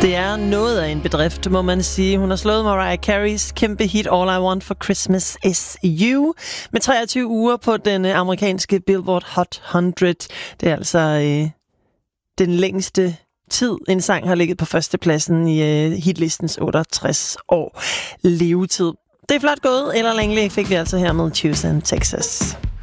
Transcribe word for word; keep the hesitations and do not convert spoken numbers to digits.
Det er noget af en bedrift, må man sige. Hun har slået Mariah Careys kæmpe hit All I Want for Christmas Is You med treogtyve uger på den amerikanske Billboard Hot hundrede. Det er altså øh, den længste tid, en sang har ligget på førstepladsen i øh, hitlistens otteogtres år levetid. Det er flot gået. Ella Langley fik vi altså her med Tucson, Texas.